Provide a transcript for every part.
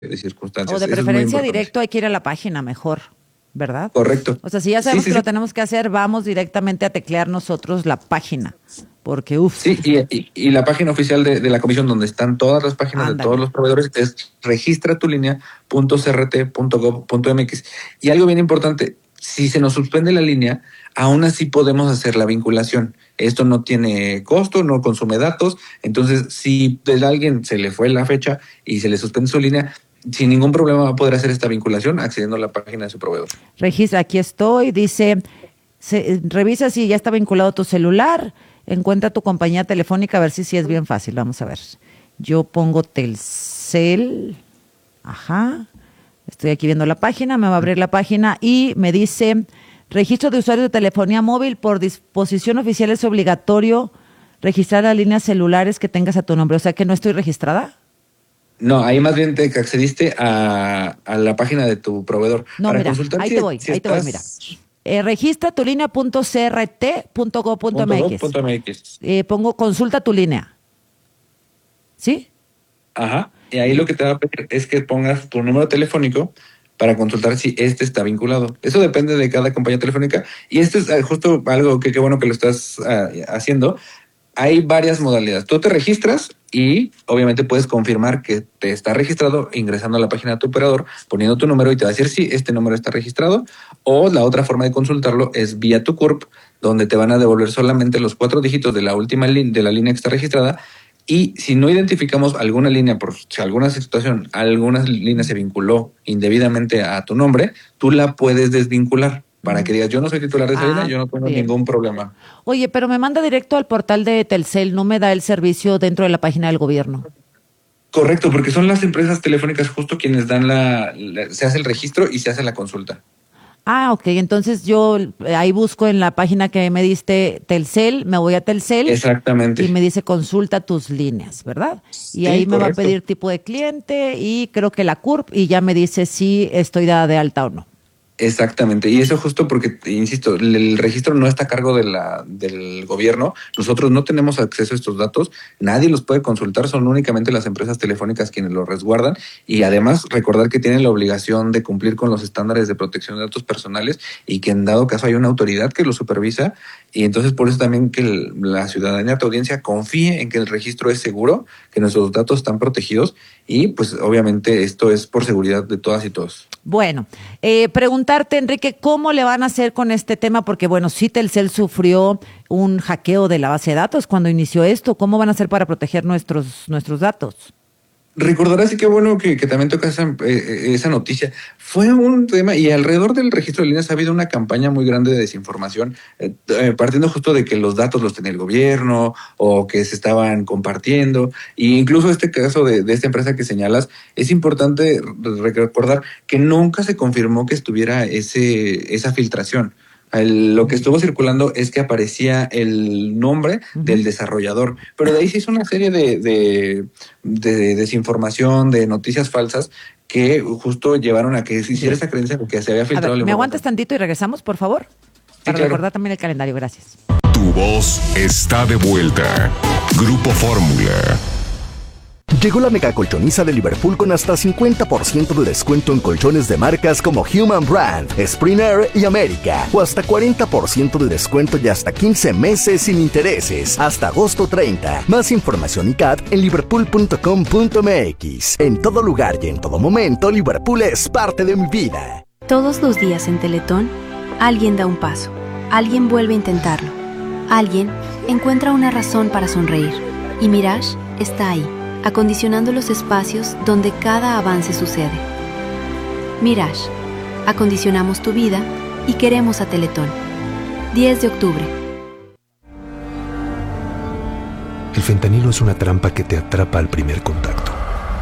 de circunstancias. O de Eso es muy preferencia importante. directo hay que ir a la página mejor, ¿verdad? Correcto. O sea, si ya sabemos Sí, que sí, lo sí. tenemos que hacer, vamos directamente a teclear nosotros la página, porque Sí, y la página oficial de la comisión, donde están todas las páginas de todos ándale. los proveedores, es registratulinea.crt.gov.mx. Y algo bien importante, si se nos suspende la línea, aún así podemos hacer la vinculación. Esto no tiene costo, no consume datos. Entonces, si a alguien se le fue la fecha y se le suspende su línea, sin ningún problema va a poder hacer esta vinculación accediendo a la página de su proveedor. Registra, aquí estoy, dice, revisa si ya está vinculado tu celular, encuentra tu compañía telefónica, a ver si es bien fácil, vamos a ver. Yo pongo Telcel, ajá, estoy aquí viendo la página, me va a abrir la página y me dice, registro de usuario de telefonía móvil, por disposición oficial es obligatorio registrar las líneas celulares que tengas a tu nombre, o sea que no estoy registrada. No, ahí más bien te accediste a la página de tu proveedor. No, Para mira, consultar ahí si te voy, mira. Registra tu línea.crt.gov.mx. .gov.mx. Pongo consulta tu línea. ¿Sí? Ajá. Y ahí lo que te va a pedir es que pongas tu número telefónico para consultar si este está vinculado. Eso depende de cada compañía telefónica. Y esto es justo algo que qué bueno que lo estás haciendo. Hay varias modalidades. Tú te registras y obviamente puedes confirmar que te está registrado ingresando a la página de tu operador, poniendo tu número y te va a decir si este número está registrado. O la otra forma de consultarlo es vía tu CURP, donde te van a devolver solamente los 4 dígitos de la última de la línea que está registrada. Y si no identificamos alguna línea, por si alguna situación, alguna línea se vinculó indebidamente a tu nombre, tú la puedes desvincular. Para que digas, yo no soy titular de esa línea, yo no tengo bien. ningún problema. Oye, pero me manda directo al portal de Telcel, no me da el servicio dentro de la página del gobierno. Correcto, porque son las empresas telefónicas justo quienes dan se hace el registro y se hace la consulta. Ah, ok, entonces yo ahí busco en la página que me diste Telcel, me voy a Telcel. Exactamente. Y me dice consulta tus líneas, ¿verdad? Sí, y ahí me correcto. va a pedir tipo de cliente y creo que la CURP y ya me dice si estoy dada de alta o no. Exactamente, y eso justo porque, insisto, el registro no está a cargo del gobierno, nosotros no tenemos acceso a estos datos, nadie los puede consultar, son únicamente las empresas telefónicas quienes los resguardan y además recordar que tienen la obligación de cumplir con los estándares de protección de datos personales y que en dado caso hay una autoridad que lo supervisa y entonces por eso también que la ciudadanía, tu audiencia, confíe en que el registro es seguro, que nuestros datos están protegidos y pues obviamente esto es por seguridad de todas y todos. Bueno, preguntarte, Enrique, ¿cómo le van a hacer con este tema? Porque, bueno, sí, Telcel sufrió un hackeo de la base de datos cuando inició esto. ¿Cómo van a hacer para proteger nuestros datos? Recordarás, y qué bueno que también tocas esa noticia. Fue un tema, y alrededor del registro de líneas ha habido una campaña muy grande de desinformación, partiendo justo de que los datos los tenía el gobierno o que se estaban compartiendo. E incluso este caso de esta empresa que señalas, es importante recordar que nunca se confirmó que estuviera esa filtración. Lo que estuvo circulando es que aparecía el nombre del desarrollador, pero de ahí se hizo una serie de desinformación, de noticias falsas que justo llevaron a que se hiciera esa creencia de que se había filtrado. A ver, ¿me aguantas tantito y regresamos, por favor? Para claro. recordar también el calendario, gracias. Tu voz está de vuelta. Grupo Fórmula. Llegó la mega colchoniza de Liverpool con hasta 50% de descuento en colchones de marcas como Human Brand, Springer y América. O hasta 40% de descuento y hasta 15 meses sin intereses. Hasta agosto 30. Más información y CAT en liverpool.com.mx. En todo lugar y en todo momento, Liverpool es parte de mi vida. Todos los días en Teletón, alguien da un paso. Alguien vuelve a intentarlo. Alguien encuentra una razón para sonreír. Y Mirage está ahí, acondicionando los espacios donde cada avance sucede. Mirage, acondicionamos tu vida y queremos a Teletón. 10 de octubre. El fentanilo es una trampa que te atrapa al primer contacto.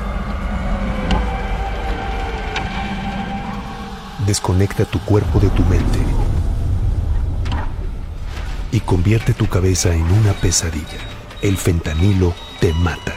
Desconecta tu cuerpo de tu mente y convierte tu cabeza en una pesadilla. El fentanilo te mata.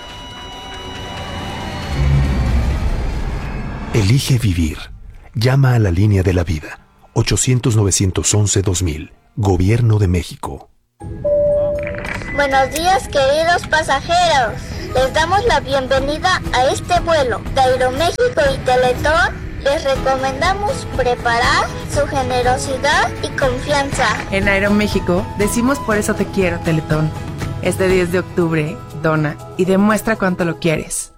Elige vivir. Llama a la línea de la vida. 800-911-2000. Gobierno de México. Buenos días, queridos pasajeros. Les damos la bienvenida a este vuelo de Aeroméxico y Teletón. Les recomendamos preparar su generosidad y confianza. En Aeroméxico decimos por eso te quiero, Teletón. Este 10 de octubre, dona y demuestra cuánto lo quieres.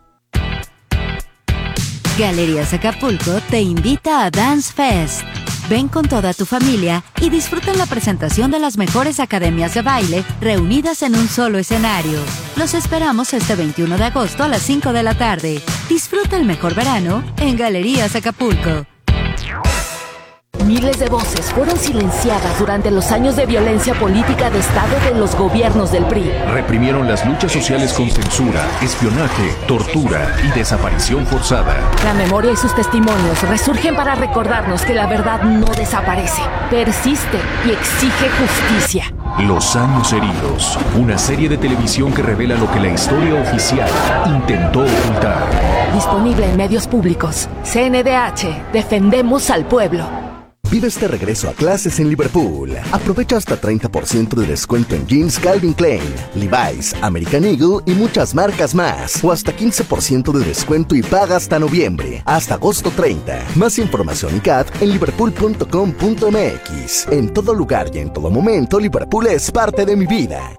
Galerías Acapulco te invita a Dance Fest. Ven con toda tu familia y disfruten la presentación de las mejores academias de baile reunidas en un solo escenario. Los esperamos este 21 de agosto a las 5 de la tarde. Disfruta el mejor verano en Galerías Acapulco. Miles de voces fueron silenciadas durante los años de violencia política de Estado de los gobiernos del PRI. Reprimieron las luchas sociales con censura, espionaje, tortura y desaparición forzada. La memoria y sus testimonios resurgen para recordarnos que la verdad no desaparece, persiste y exige justicia. Los años heridos, una serie de televisión que revela lo que la historia oficial intentó ocultar. Disponible en medios públicos. CNDH, defendemos al pueblo. Vive este regreso a clases en Liverpool. Aprovecha hasta 30% de descuento en jeans Calvin Klein, Levi's, American Eagle y muchas marcas más. O hasta 15% de descuento y paga hasta noviembre, hasta agosto 30. Más información y CAT en liverpool.com.mx. En todo lugar y en todo momento, Liverpool es parte de mi vida.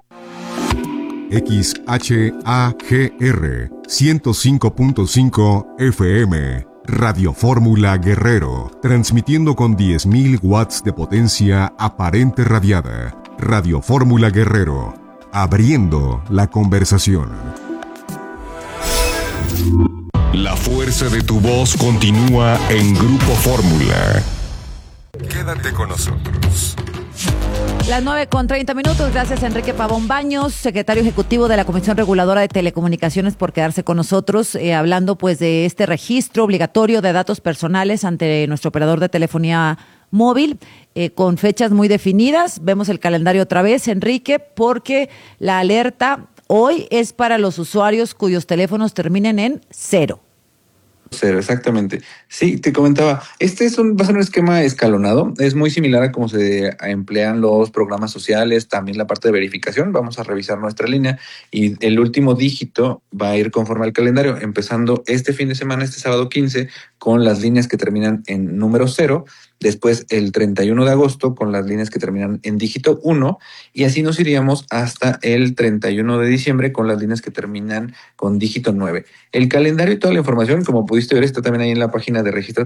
XHAGR 105.5 FM Radio Fórmula Guerrero, transmitiendo con 10.000 watts de potencia aparente radiada. Radio Fórmula Guerrero, abriendo la conversación. La fuerza de tu voz continúa en Grupo Fórmula. Quédate con nosotros. Las 9:30. Gracias a Enrique Pavón Baños, secretario ejecutivo de la Comisión Reguladora de Telecomunicaciones, por quedarse con nosotros, hablando pues de este registro obligatorio de datos personales ante nuestro operador de telefonía móvil, con fechas muy definidas. Vemos el calendario otra vez, Enrique, porque la alerta hoy es para los usuarios cuyos teléfonos terminen en 0. Cero, exactamente. Sí, te comentaba, va a ser un esquema escalonado, es muy similar a cómo se emplean los programas sociales, también la parte de verificación. Vamos a revisar nuestra línea y el último dígito va a ir conforme al calendario, empezando este fin de semana, este sábado 15, con las líneas que terminan en número 0, después el 31 de agosto con las líneas que terminan en dígito 1, y así nos iríamos hasta el 31 de diciembre con las líneas que terminan con dígito 9. El calendario y toda la información, como pudiste ver, está también ahí en la página de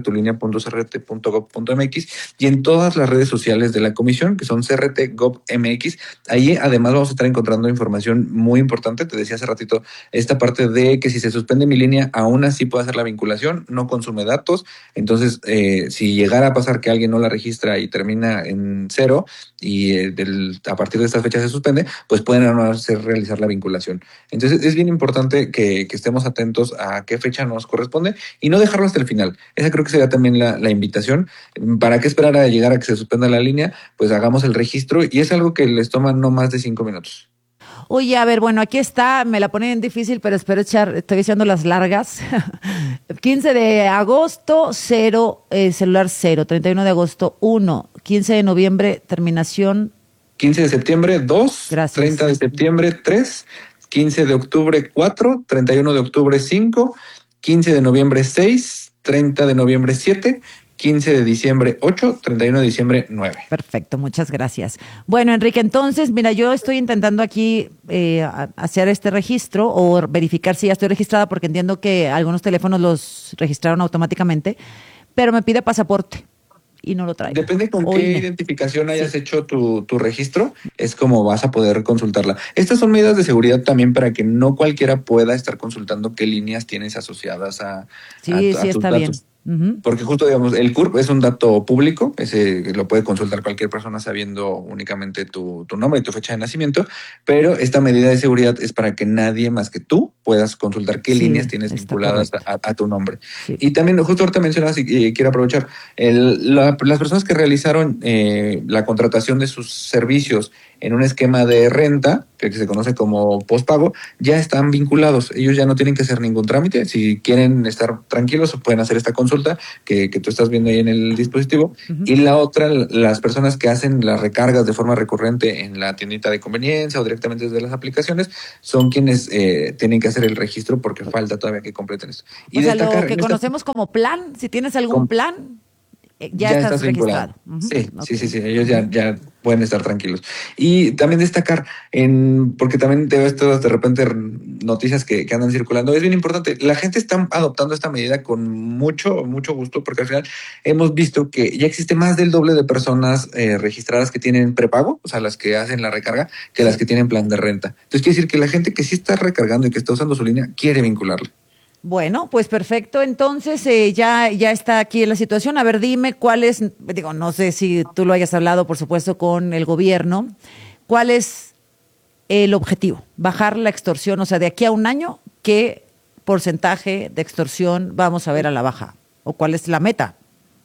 registratulinea.crt.gov.mx y en todas las redes sociales de la comisión, que son CRT.gov.mx. Ahí además vamos a estar encontrando información muy importante. Te decía hace ratito esta parte de que si se suspende mi línea, aún así puede hacer la vinculación, no consume datos. Entonces, si llegara a pasar que alguien no la registra y termina en 0 y a partir de esta fecha se suspende, pues pueden realizar la vinculación. Entonces es bien importante que estemos atentos a qué fecha nos corresponde y no dejarlo hasta el final. Esa creo que sería también la invitación. ¿Para qué esperar a llegar a que se suspenda la línea? Pues hagamos el registro y es algo que les toma no más de 5 minutos. Oye, a ver, bueno, aquí está, me la ponen difícil, pero espero estoy echando las largas. 15 de agosto, 0, celular 0, 31 de agosto, 1, 15 de noviembre, terminación. 15 de septiembre, 2, Gracias. 30 de septiembre, 3, 15 de octubre, 4, 31 de octubre, 5, 15 de noviembre, 6, 30 de noviembre, 7, 15 de diciembre 8, 31 de diciembre 9. Perfecto, muchas gracias. Bueno, Enrique, entonces, mira, yo estoy intentando aquí hacer este registro o verificar si ya estoy registrada, porque entiendo que algunos teléfonos los registraron automáticamente, pero me pide pasaporte y no lo traigo. Depende con qué identificación hayas hecho tu registro, es como vas a poder consultarla. Estas son medidas de seguridad también para que no cualquiera pueda estar consultando qué líneas tienes asociadas a tus está datos. Bien. Uh-huh. Porque justo, digamos, el CURP es un dato público, ese lo puede consultar cualquier persona sabiendo únicamente tu nombre y tu fecha de nacimiento, pero esta medida de seguridad es para que nadie más que tú puedas consultar qué líneas tienes vinculadas a tu nombre. Sí. Y también, justo ahorita mencionas, y quiero aprovechar, las personas que realizaron la contratación de sus servicios en un esquema de renta, que se conoce como postpago, ya están vinculados. Ellos ya no tienen que hacer ningún trámite. Si quieren estar tranquilos, pueden hacer esta consulta que tú estás viendo ahí en el dispositivo. Y la otra, las personas que hacen las recargas de forma recurrente en la tiendita de conveniencia o directamente desde las aplicaciones, son quienes tienen que hacer el registro porque falta todavía que completen esto. Y o sea, lo que conocemos como plan, si tienes algún plan, ya estás registrado. Sí. Ellos ya pueden estar tranquilos. Y también destacar, porque también te ves todas de repente noticias que andan circulando, es bien importante. La gente está adoptando esta medida con mucho gusto, porque al final hemos visto que ya existe más del doble de personas registradas que tienen prepago, o sea, las que hacen la recarga, que las que tienen plan de renta. Entonces quiere decir que la gente que sí está recargando y que está usando su línea quiere vincularla. Bueno, pues perfecto. Entonces ya está aquí la situación. A ver, dime cuál es, no sé si tú lo hayas hablado, por supuesto, con el gobierno. ¿Cuál es el objetivo? Bajar la extorsión, o sea, de aquí a un año, ¿qué porcentaje de extorsión vamos a ver a la baja? ¿O cuál es la meta?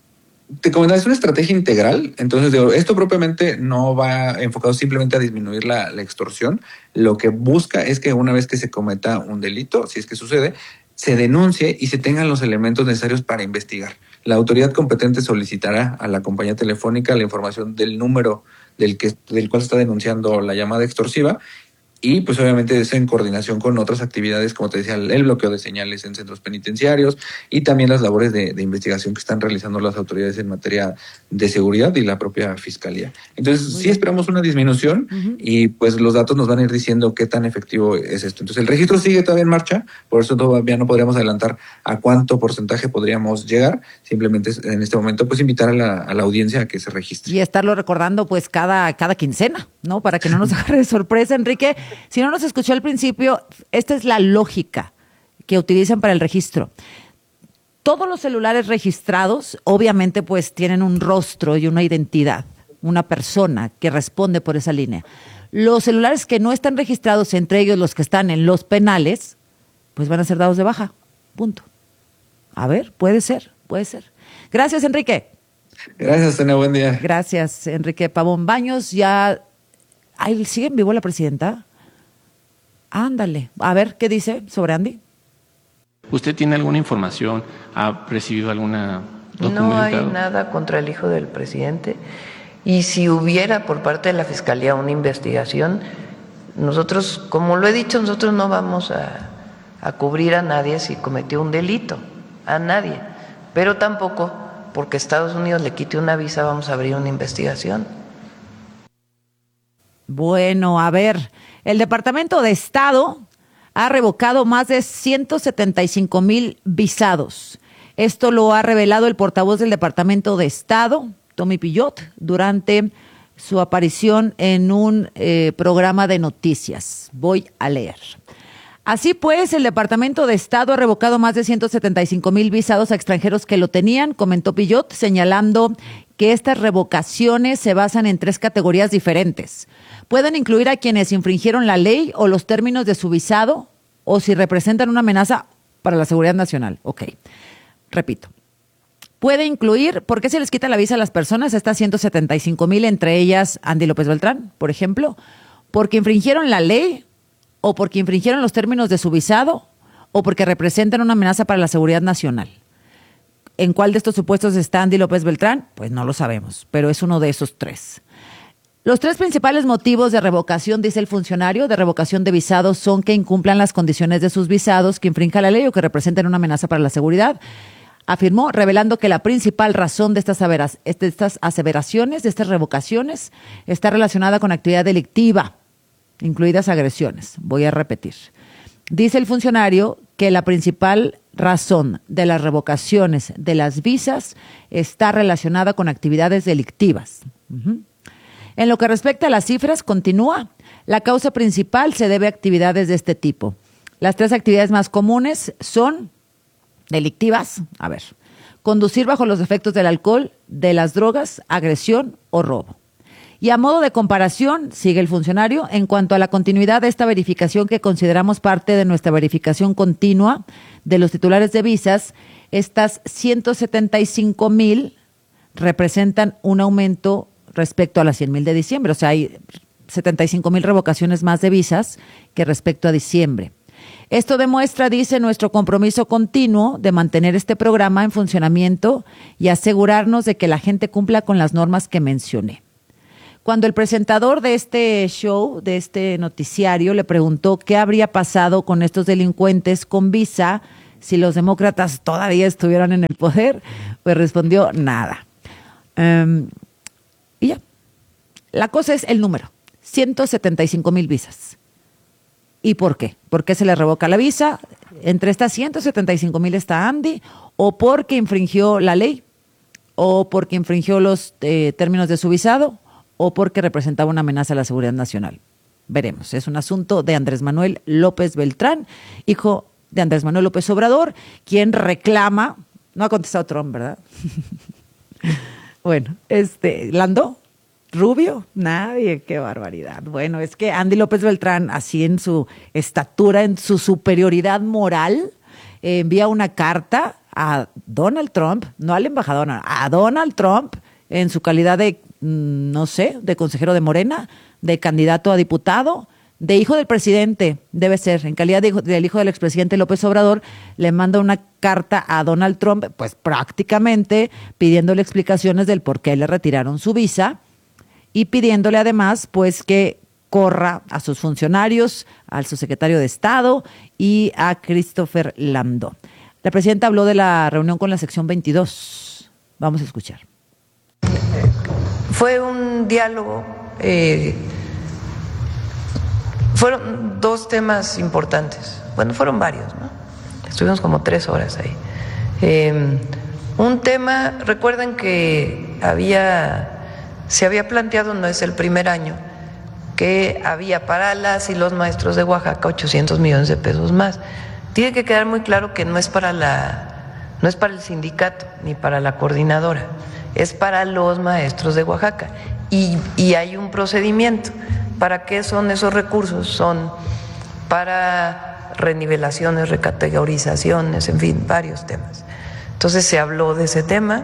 Te comentaba, es una estrategia integral. Entonces, esto propiamente no va enfocado simplemente a disminuir la extorsión. Lo que busca es que una vez que se cometa un delito, si es que sucede, se denuncie y se tengan los elementos necesarios para investigar. La autoridad competente solicitará a la compañía telefónica la información del número del cual está denunciando la llamada extorsiva, y pues obviamente eso en coordinación con otras actividades, como te decía, el bloqueo de señales en centros penitenciarios y también las labores de investigación que están realizando las autoridades en materia de seguridad y la propia fiscalía. Entonces sí esperamos una disminución y pues los datos nos van a ir diciendo qué tan efectivo es esto. Entonces el registro sigue todavía en marcha, por eso todavía no podríamos adelantar a cuánto porcentaje podríamos llegar. Simplemente en este momento pues invitar a la audiencia a que se registre. Y estarlo recordando pues cada quincena, ¿no? Para que no nos agarre de sorpresa, Enrique. Si no nos escuchó al principio, esta es la lógica que utilizan para el registro. Todos los celulares registrados, obviamente, pues tienen un rostro y una identidad, una persona que responde por esa línea. Los celulares que no están registrados, entre ellos los que están en los penales, pues van a ser dados de baja. Punto. A ver, puede ser. Gracias, Enrique. Gracias, Tania, buen día. Gracias, Enrique Pavón Baños. Ya, ¿sigue en vivo la presidenta? Ándale. A ver, ¿qué dice sobre Andy? ¿Usted tiene alguna información? ¿Ha recibido alguna documento? No hay nada contra el hijo del presidente. Y si hubiera por parte de la Fiscalía una investigación, nosotros, como lo he dicho, nosotros no vamos a cubrir a nadie si cometió un delito. A nadie. Pero tampoco porque Estados Unidos le quite una visa vamos a abrir una investigación. Bueno, a ver, el Departamento de Estado ha revocado más de 175,000 visados. Esto lo ha revelado el portavoz del Departamento de Estado, Tommy Pillot, durante su aparición en un programa de noticias. Voy a leer. Así pues, el Departamento de Estado ha revocado más de 175,000 visados a extranjeros que lo tenían, comentó Pillot, señalando que estas revocaciones se basan en 3 categorías diferentes. Pueden incluir a quienes infringieron la ley o los términos de su visado o si representan una amenaza para la seguridad nacional. Ok, repito. Puede incluir, ¿por qué se les quita la visa a las personas? Estas 175,000, entre ellas Andy López Beltrán, por ejemplo, porque infringieron la ley o porque infringieron los términos de su visado o porque representan una amenaza para la seguridad nacional. ¿En cuál de estos supuestos está Andy López Beltrán? Pues no lo sabemos, pero es uno de esos 3. Los 3 principales motivos de revocación, dice el funcionario, de revocación de visados son que incumplan las condiciones de sus visados, que infrinjan la ley o que representen una amenaza para la seguridad. Afirmó, revelando que la principal razón de estas aseveraciones, de estas revocaciones, está relacionada con actividad delictiva, incluidas agresiones. Voy a repetir. Dice el funcionario que la principal razón de las revocaciones de las visas está relacionada con actividades delictivas. En lo que respecta a las cifras, continúa, la causa principal se debe a actividades de este tipo. Las 3 actividades más comunes son delictivas, conducir bajo los efectos del alcohol, de las drogas, agresión o robo. Y a modo de comparación, sigue el funcionario, en cuanto a la continuidad de esta verificación que consideramos parte de nuestra verificación continua de los titulares de visas, estas 175,000 representan un aumento respecto a las 100,000 de diciembre. O sea, 75,000 revocaciones más de visas que respecto a diciembre. Esto demuestra, dice, nuestro compromiso continuo de mantener este programa en funcionamiento y asegurarnos de que la gente cumpla con las normas que mencioné. Cuando el presentador de este show, de este noticiario, le preguntó qué habría pasado con estos delincuentes con visa si los demócratas todavía estuvieran en el poder, pues respondió nada. Y ya. La cosa es el número, 175,000 visas. ¿Y por qué? ¿Por qué se le revoca la visa? Entre estas 175,000 está Andy, o porque infringió la ley, o porque infringió los términos de su visado, o porque representaba una amenaza a la seguridad nacional. Veremos. Es un asunto de Andrés Manuel López Beltrán, hijo de Andrés Manuel López Obrador, quien reclama, no ha contestado Trump, ¿verdad? Bueno, Landó, Rubio, nadie, qué barbaridad. Bueno, es que Andy López Beltrán, así en su estatura, en su superioridad moral, envía una carta a Donald Trump, no al embajador, no, a Donald Trump, en su calidad de, no sé, de consejero de Morena, de candidato a diputado, de hijo del presidente, debe ser, en calidad del hijo del expresidente López Obrador, le manda una carta a Donald Trump, pues prácticamente pidiéndole explicaciones del por qué le retiraron su visa y pidiéndole además pues que corra a sus funcionarios, al subsecretario de Estado y a Christopher Landó. La presidenta habló de la reunión con la sección 22. Vamos a escuchar. Fue un diálogo, fueron dos temas importantes, bueno, fueron varios, ¿no? Estuvimos como 3 horas ahí. Un tema, recuerden que se había planteado, no es el primer año, que había para las y los maestros de Oaxaca 800 millones de pesos más. Tiene que quedar muy claro que no es para el sindicato ni para la coordinadora, es para los maestros de Oaxaca y hay un procedimiento. ¿Para qué son esos recursos? Son para renivelaciones, recategorizaciones, en fin, varios temas. Entonces se habló de ese tema,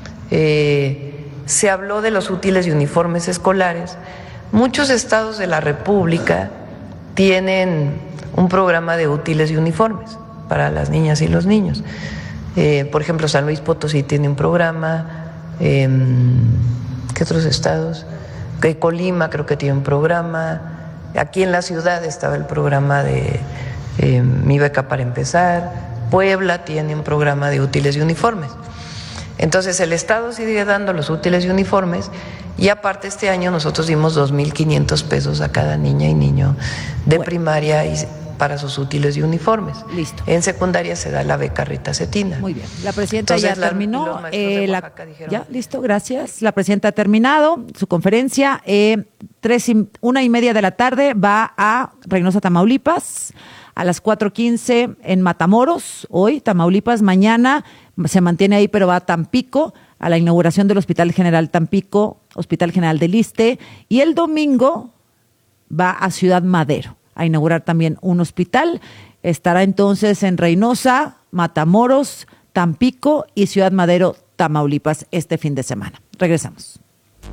se habló de los útiles y uniformes escolares. Muchos estados de la República tienen un programa de útiles y uniformes para las niñas y los niños. Por ejemplo, San Luis Potosí tiene un programa. ¿Qué otros estados? Colima creo que tiene un programa. Aquí en la ciudad estaba el programa de Mi Beca para Empezar. Puebla tiene un programa de útiles y uniformes. Entonces el Estado sigue dando los útiles y uniformes y aparte este año nosotros dimos 2,500 pesos a cada niña y niño de primaria y para sus útiles y uniformes. Listo. En secundaria se da la beca Rita Cetina. Muy bien. La presidenta ya terminó. Ya, listo, gracias. La presidenta ha terminado su conferencia. 1:30 de la tarde va a Reynosa, Tamaulipas. A las 4:15 en Matamoros, hoy, Tamaulipas. Mañana se mantiene ahí, pero va a Tampico, a la inauguración del Hospital General Tampico, Hospital General del Iste. Y el domingo va a Ciudad Madero a inaugurar también un hospital. Estará entonces en Reynosa, Matamoros, Tampico y Ciudad Madero, Tamaulipas, este fin de semana. Regresamos.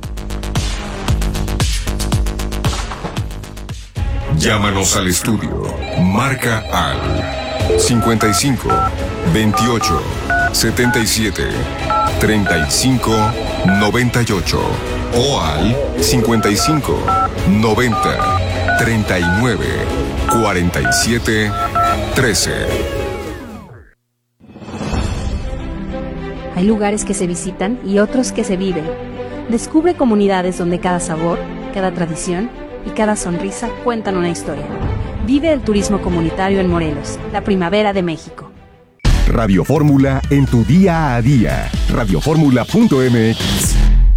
Llámanos al estudio. Marca al 55 28 77 35 98 o al 55 90 39 47 13. Hay lugares que se visitan y otros que se viven. Descubre comunidades donde cada sabor, cada tradición y cada sonrisa cuentan una historia. Vive el turismo comunitario en Morelos, la primavera de México. Radio Fórmula en tu día a día. Radioformula.mx.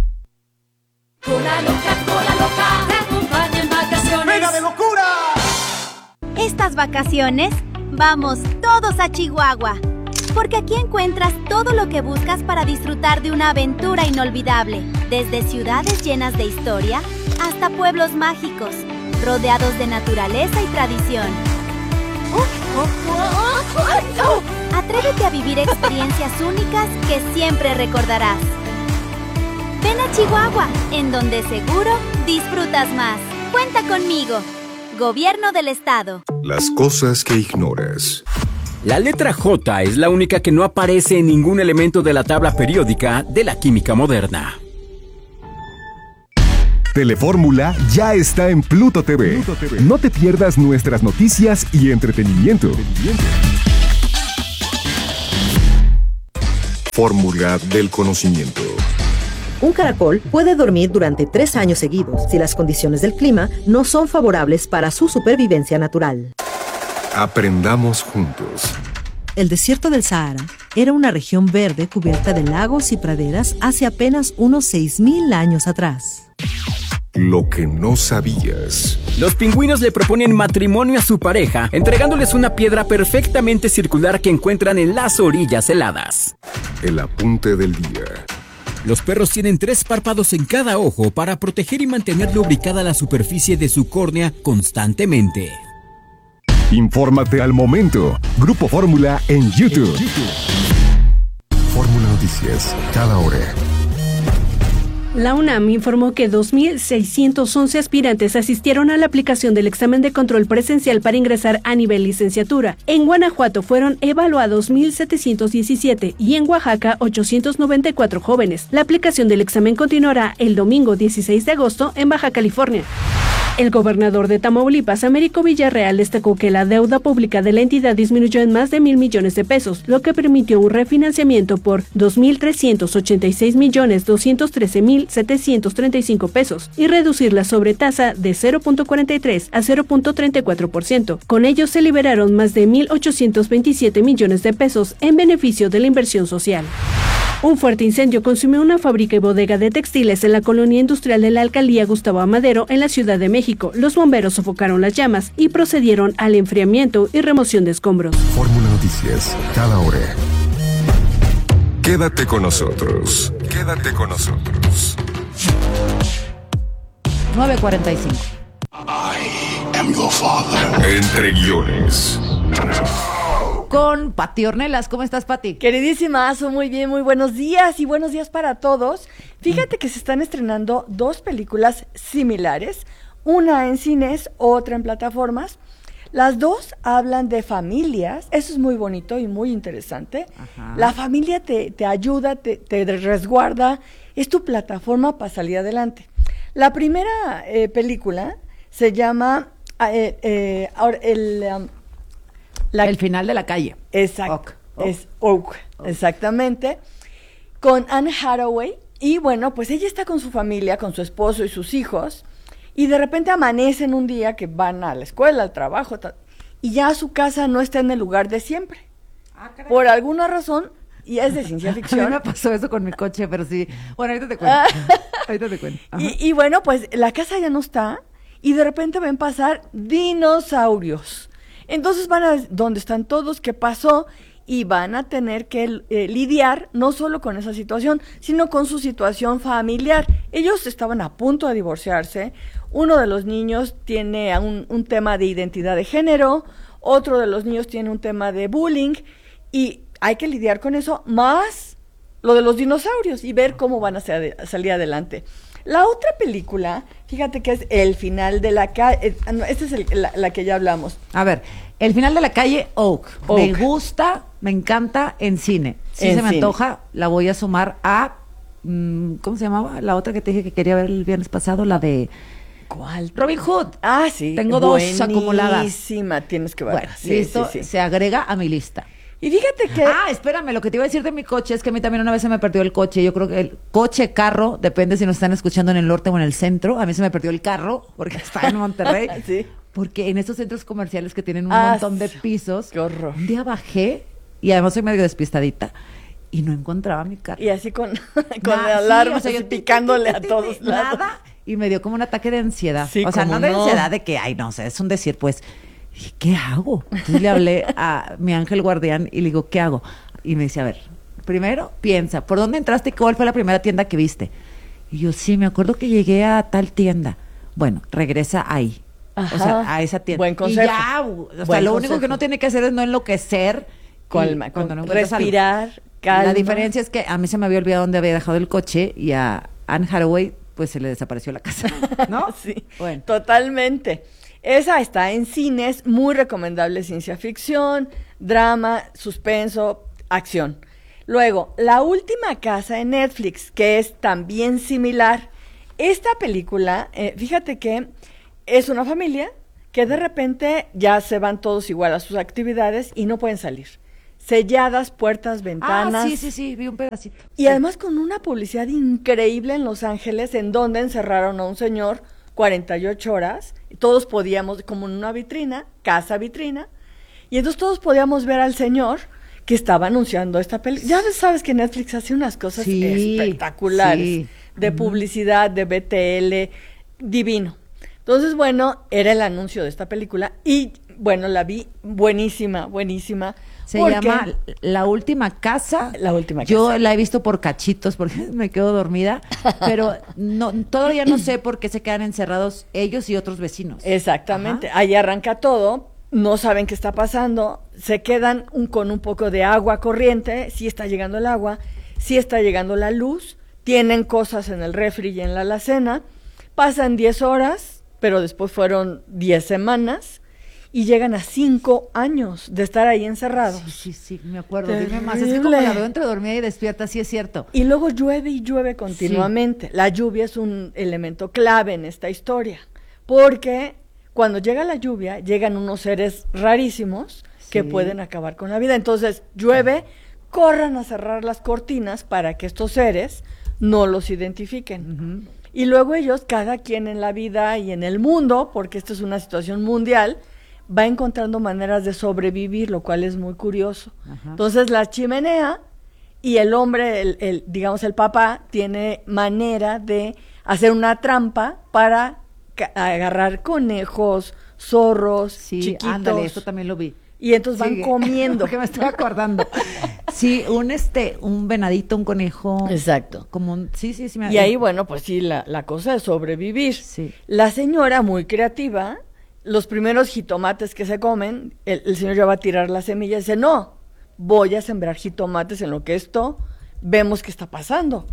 Cola loca, te acompaña en vacaciones. ¡Venga de locura! Estas vacaciones, vamos todos a Chihuahua. Porque aquí encuentras todo lo que buscas para disfrutar de una aventura inolvidable. Desde ciudades llenas de historia hasta pueblos mágicos, rodeados de naturaleza y tradición. Atrévete a vivir experiencias únicas que siempre recordarás. Ven a Chihuahua, en donde seguro disfrutas más. Cuenta conmigo. Gobierno del Estado. Las cosas que ignoras. La letra J es la única que no aparece en ningún elemento de la tabla periódica de la química moderna. Telefórmula ya está en Pluto TV. No te pierdas nuestras noticias y entretenimiento. Fórmula del conocimiento. Un caracol puede dormir durante 3 años seguidos si las condiciones del clima no son favorables para su supervivencia natural. Aprendamos juntos. El desierto del Sahara era una región verde cubierta de lagos y praderas hace apenas unos 6.000 años atrás. Lo que no sabías. Los pingüinos le proponen matrimonio a su pareja, entregándoles una piedra perfectamente circular que encuentran en las orillas heladas. El apunte del día. Los perros tienen 3 párpados en cada ojo para proteger y mantener lubricada la superficie de su córnea constantemente. Infórmate al momento. Grupo Fórmula en YouTube. Fórmula Noticias, cada hora. La UNAM informó que 2.611 aspirantes asistieron a la aplicación del examen de control presencial para ingresar a nivel licenciatura. En Guanajuato fueron evaluados 1.717 y en Oaxaca 894 jóvenes. La aplicación del examen continuará el domingo 16 de agosto en Baja California. El gobernador de Tamaulipas, Américo Villarreal, destacó que la deuda pública de la entidad disminuyó en más de 1,000 millones de pesos, lo que permitió un refinanciamiento por 2.386.213.735 pesos y reducir la sobretasa de 0.43 a 0.34%. Con ello se liberaron más de 1.827 millones de pesos en beneficio de la inversión social. Un fuerte incendio consumió una fábrica y bodega de textiles en la colonia industrial de la alcaldía Gustavo Amadero en la Ciudad de México. Los bomberos sofocaron las llamas y procedieron al enfriamiento y remoción de escombros. Fórmula Noticias, cada hora. Quédate con nosotros. Quédate con nosotros. 9:45. I am your father. Entre guiones. Con Pati Ornelas. ¿Cómo estás, Pati? Queridísima, muy bien, muy buenos días y buenos días para todos. Fíjate que se están estrenando 2 películas similares, una en cines, otra en plataformas. Las 2 hablan de familias, eso es muy bonito y muy interesante. Ajá. La familia te ayuda, te resguarda, es tu plataforma para salir adelante. La primera película se llama El final de la calle. Exacto. Es Oak, exactamente. Con Anne Hathaway. Y bueno, pues ella está con su familia, con su esposo y sus hijos. Y de repente amanecen un día que van a la escuela, al trabajo. Y ya su casa no está en el lugar de siempre. Por alguna razón, y es de ciencia ficción. A mí me pasó eso con mi coche, pero sí. Bueno, ahorita te cuento. Ahorita te cuento. Y bueno, pues la casa ya no está. Y de repente ven pasar dinosaurios. Entonces van a dónde están todos, qué pasó, y van a tener que lidiar no solo con esa situación, sino con su situación familiar. Ellos estaban a punto de divorciarse. Uno de los niños tiene un tema de identidad de género, otro de los niños tiene un tema de bullying, y hay que lidiar con eso, más lo de los dinosaurios, y ver cómo van a salir adelante. La otra película, fíjate que es El final de la calle. Esta es la que ya hablamos. A ver, El final de la calle, Oak. Me gusta, me encanta en cine. Si se me antoja, la voy a sumar a... ¿cómo se llamaba? La otra que te dije que quería ver el viernes pasado, la de... ¿Cuál? Robin Hood. Ah, sí. Tengo 2 acumuladas. Buenísima, tienes que verla. Bueno, sí, listo, sí. Se agrega a mi lista. Y fíjate que... espérame, lo que te iba a decir de mi coche es que a mí también una vez se me perdió el coche. Yo creo que el carro, depende si nos están escuchando en el norte o en el centro. A mí se me perdió el carro porque está en Monterrey. Sí. Porque en estos centros comerciales que tienen un montón de pisos. Qué horror. Un día bajé, y además soy medio despistadita, y no encontraba mi carro. Y así con la alarma, sí, yo picándole a todos lados. Nada, y me dio como un ataque de ansiedad. Sí, o sea, no de ansiedad de que, no sé, es un decir, pues... ¿Y qué hago? Entonces le hablé a mi ángel guardián y le digo, ¿qué hago? Y me dice, a ver, primero piensa, ¿por dónde entraste y cuál fue la primera tienda que viste? Y yo, sí, me acuerdo que llegué a tal tienda. Bueno, regresa ahí. Ajá. O sea, a esa tienda. Buen consejo. Y ya, o sea, lo único que uno tiene que hacer es no enloquecer. Cuando no respirar, calma. La diferencia es que a mí se me había olvidado dónde había dejado el coche y a Anne Hathaway, pues se le desapareció la casa, ¿no? Sí, Bueno. totalmente. Esa está en cines, muy recomendable, ciencia ficción, drama, suspenso, acción. Luego, La última casa en Netflix, que es también similar. Esta película, fíjate que es una familia que de repente ya se van todos igual a sus actividades y no pueden salir. Selladas, puertas, ventanas. Sí, vi un pedacito. Y además con una publicidad increíble en Los Ángeles, en donde encerraron a un señor 48 horas, y todos podíamos, como en una vitrina, casa vitrina, y entonces todos podíamos ver al señor que estaba anunciando esta película. Ya sabes que Netflix hace unas cosas espectaculares, de publicidad, de BTL, divino. Entonces, bueno, era el anuncio de esta película, y bueno, la vi buenísima. Se llama La Última Casa. La Última Casa. Yo la he visto por cachitos porque me quedo dormida, pero todavía no sé por qué se quedan encerrados ellos y otros vecinos. Exactamente. Ahí arranca todo, no saben qué está pasando, se quedan con un poco de agua corriente, sí está llegando el agua, sí está llegando la luz, tienen cosas en el refri y en la alacena, pasan 10 horas, pero después fueron 10 semanas, y llegan a 5 años de estar ahí encerrados. Sí, me acuerdo. Dime más, es que como la veo entre dormida y despierta, sí es cierto. Y luego llueve y llueve continuamente. Sí. La lluvia es un elemento clave en esta historia, porque cuando llega la lluvia, llegan unos seres rarísimos que pueden acabar con la vida. Entonces, llueve, corran a cerrar las cortinas para que estos seres no los identifiquen. Y luego ellos, cada quien en la vida y en el mundo, porque esto es una situación mundial, va encontrando maneras de sobrevivir, lo cual es muy curioso. Entonces la chimenea y el hombre, digamos el papá, tiene manera de hacer una trampa para agarrar conejos, zorros, chiquitos. Ándale, esto también lo vi. Y entonces van comiendo. Porque me estoy acordando. Sí, un venadito, un conejo. Exacto. Como sí. Y ahí, bueno, pues sí, la cosa es sobrevivir. Sí. La señora, muy creativa, los primeros jitomates que se comen, el señor ya va a tirar la semilla y dice, no, voy a sembrar jitomates en lo que esto vemos que está pasando.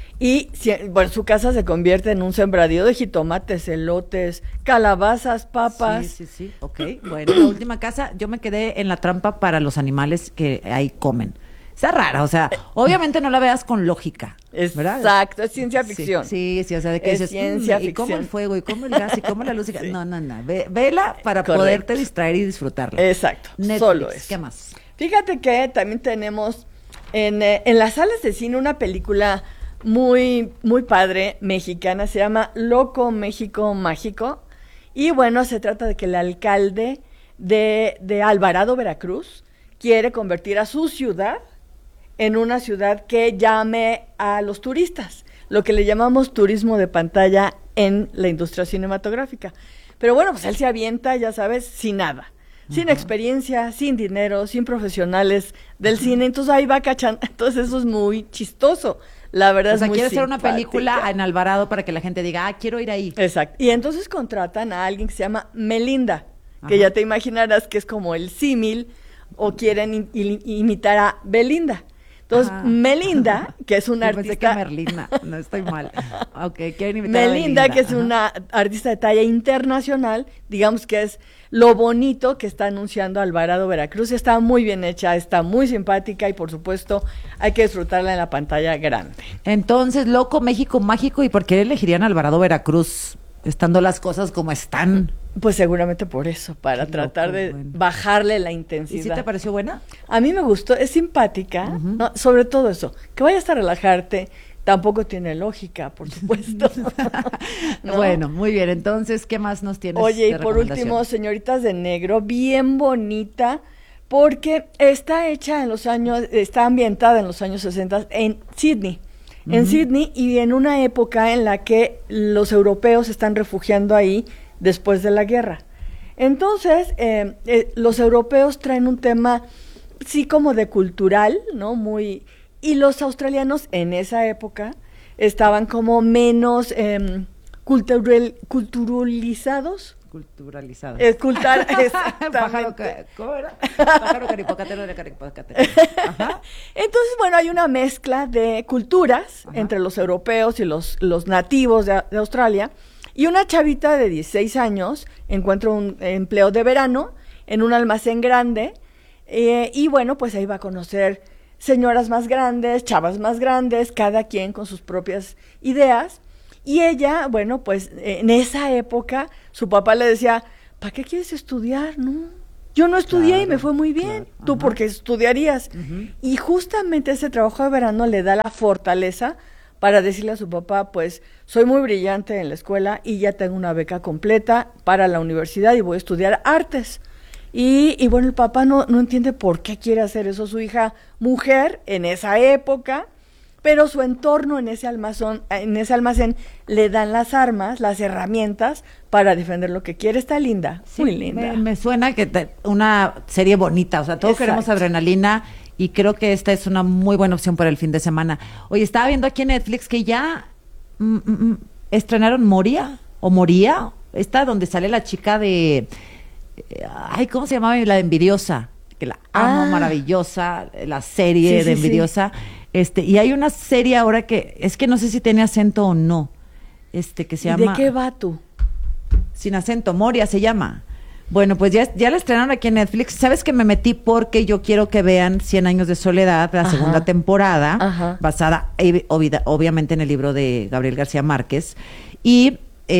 Y bueno, su casa se convierte en un sembradío de jitomates, elotes, calabazas, papas. Sí. Ok, bueno, La Última Casa, yo me quedé en la trampa para los animales que ahí comen. Está rara, o sea, obviamente no la veas con lógica, ¿verdad? Exacto, es ciencia ficción. Sí, o sea, de que dices, ciencia ficción. y cómo el fuego, y cómo el gas, y cómo la luz. Sí. No, vela para poderte distraer y disfrutarla. Exacto, Netflix, solo eso. ¿Qué más? Fíjate que también tenemos en las salas de cine una película muy padre, mexicana, se llama Loco México Mágico, y bueno, se trata de que el alcalde de Alvarado, Veracruz, quiere convertir a su ciudad en una ciudad que llame a los turistas, lo que le llamamos turismo de pantalla en la industria cinematográfica. Pero bueno, pues él se avienta, ya sabes, sin nada, sin experiencia, sin dinero, sin profesionales del cine, entonces ahí va cachando, entonces eso es muy chistoso. La verdad es muy quiere hacer simpática. una película en Alvarado para que la gente diga, quiero ir ahí. Exacto. Y entonces contratan a alguien que se llama Melinda, que ya te imaginarás que es como el símil, o quieren imitar a Belinda. Entonces, Melinda, que es una artista... Pensé que Merlina, no estoy mal. Okay, quieren imitar a Melinda, que es una artista de talla internacional, digamos que es lo bonito que está anunciando Alvarado, Veracruz. Está muy bien hecha, está muy simpática y, por supuesto, hay que disfrutarla en la pantalla grande. Entonces, Loco México Mágico, ¿y por qué elegirían Alvarado, Veracruz, estando las cosas como están? Pues seguramente por eso, para tratar de bajarle la intensidad. ¿Y si te pareció buena? A mí me gustó, es simpática, ¿no? Sobre todo eso, que vayas a relajarte, tampoco tiene lógica, por supuesto. ¿No? Bueno, muy bien, entonces, ¿qué más nos tienes? Oye, y por último, Señoritas de Negro, bien bonita, porque está hecha está ambientada en los años 60 en Sydney. En Sydney, y en una época en la que los europeos se están refugiando ahí después de la guerra. Entonces, los europeos traen un tema, sí, como de cultural, ¿no? Y los australianos en esa época estaban como menos culturalizados, Esculturalizada. Exactamente. ¿Cómo era? Pájaro caripocatero de caripocatero. Ajá. Entonces, bueno, hay una mezcla de culturas entre los europeos y los nativos de Australia. Y una chavita de 16 años encuentra un empleo de verano en un almacén grande. Y bueno, pues ahí va a conocer señoras más grandes, chavas más grandes, cada quien con sus propias ideas. Y ella, bueno, pues en esa época su papá le decía, ¿para qué quieres estudiar? No, yo no estudié y me fue muy bien. ¿Tú por qué estudiarías? Y justamente ese trabajo de verano le da la fortaleza para decirle a su papá, pues soy muy brillante en la escuela y ya tengo una beca completa para la universidad y voy a estudiar artes. Y bueno, el papá no entiende por qué quiere hacer eso su hija mujer en esa época, pero su entorno en ese almacén le dan las armas, las herramientas para defender lo que quiere. Está linda, sí, muy linda. Me suena que una serie bonita, o sea, todos queremos adrenalina y creo que esta es una muy buena opción para el fin de semana. Oye, estaba viendo aquí en Netflix que ya estrenaron Moria, esta donde sale la chica de... Ay, ¿cómo se llamaba? La de Envidiosa, que la amo, maravillosa, la serie de Envidiosa. Sí. Y hay una serie ahora que, es que no sé si tiene acento o no, que se llama... ¿De qué va tú? Sin acento, Moria se llama. Bueno, pues ya la estrenaron aquí en Netflix. ¿Sabes que me metí? Porque yo quiero que vean 100 años de soledad, la segunda temporada, basada obviamente en el libro de Gabriel García Márquez. Y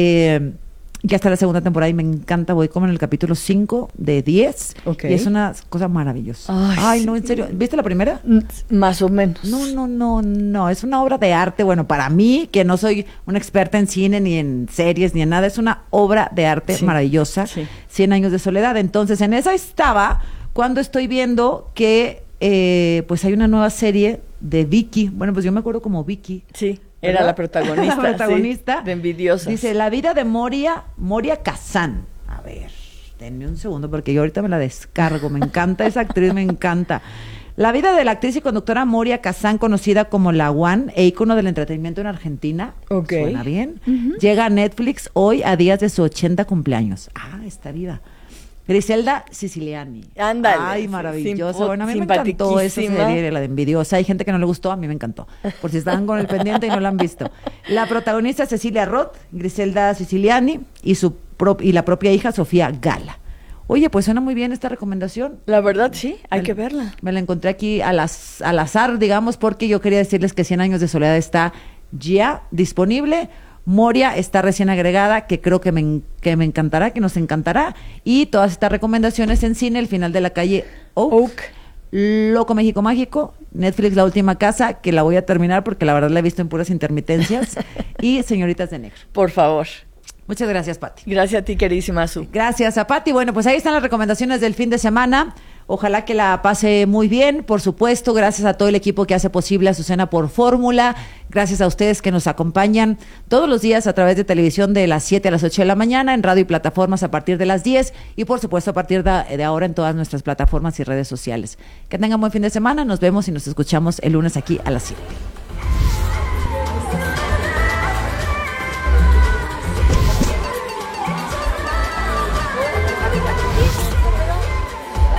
ya está la segunda temporada y me encanta. Voy como en el capítulo 5 de 10. Y es una cosa maravillosa. Ay, no, en serio. ¿Viste la primera? Más o menos. No. Es una obra de arte. Bueno, para mí, que no soy una experta en cine, ni en series, ni en nada, es una obra de arte maravillosa. 100 años de soledad. Entonces, en esa estaba cuando estoy viendo que pues hay una nueva serie de Vicky. Bueno, pues yo me acuerdo como Vicky. Sí. Era la protagonista. La protagonista. De Envidiosas. Dice, la vida de Moria Kazan. A ver, denme un segundo porque yo ahorita me la descargo. Me encanta esa actriz, me encanta. La vida de la actriz y conductora Moria Kazan, conocida como la One e ícono del entretenimiento en Argentina. ¿Suena bien? Llega a Netflix hoy a días de su 80 cumpleaños. Está viva. Griselda Siciliani. Ándale. Ay, maravillosa. Bueno, a mí me encantó esa serie, la de Envidiosa. Hay gente que no le gustó, a mí me encantó. Por si estaban con el pendiente y no la han visto. La protagonista es Cecilia Roth, Griselda Siciliani y la propia hija Sofía Gala. Oye, pues suena muy bien esta recomendación. La verdad, sí, hay que verla. Me la encontré aquí al azar, digamos, porque yo quería decirles que 100 años de soledad está ya disponible. Moria está recién agregada, que creo que me encantará, que nos encantará. Y todas estas recomendaciones en cine, El final de la calle Oak. Loco México Mágico, Netflix La última casa, que la voy a terminar porque la verdad la he visto en puras intermitencias. Y Señoritas de Negro. Por favor. Muchas gracias, Pati. Gracias a ti, queridísima Su. Gracias a Pati. Bueno, pues ahí están las recomendaciones del fin de semana. Ojalá que la pase muy bien, por supuesto. Gracias a todo el equipo que hace posible Azucena por Fórmula. Gracias a ustedes que nos acompañan todos los días a través de televisión de las 7 a las 8 de la mañana, en radio y plataformas a partir de las 10 y por supuesto a partir de ahora en todas nuestras plataformas y redes sociales. Que tengan buen fin de semana. Nos vemos y nos escuchamos el lunes aquí a las 7.